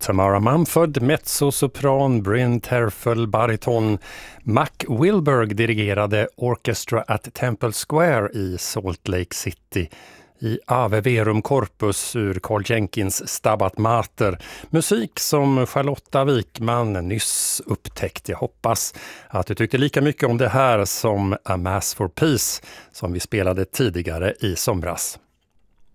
Tamara Mumford, mezzosopran, Bryn Terfel, bariton. Mac Wilberg dirigerade Orchestra at Temple Square i Salt Lake City i Ave Verum Corpus ur Carl Jenkins Stabat Mater. Musik som Charlotta Wikman nyss upptäckt. Jag hoppas att du tyckte lika mycket om det här som A Mass for Peace som vi spelade tidigare i somras.